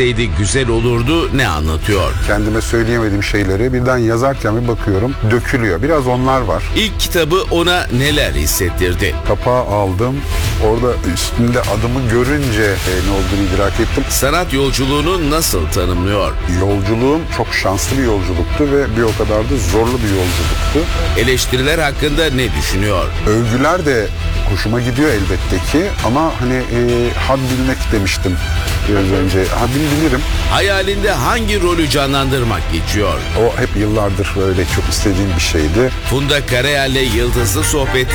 söyleseydi güzel olurdu ne anlatıyor? Kendime söyleyemediğim şeyleri birden yazarken bir bakıyorum dökülüyor. Biraz onlar var. İlk kitabı ona neler hissettirdi? Kapağı aldım. Orada üstünde adımı görünce ne olduğunu idrak ettim. Sanat yolculuğunu nasıl tanımlıyor? Yolculuğum çok şanslı bir yolculuktu ve bir o kadar da zorlu bir yolculuktu. Eleştiriler hakkında ne düşünüyor? Övgüler de hoşuma gidiyor elbette ki ama hani had bilmek demiştim biraz önce. Haddini bilirim. Hayalinde hangi rolü canlandırmak geçiyor? O hep yıllardır böyle çok istediğim bir şeydi. Funda Karayel'le Yıldızlı Sohbet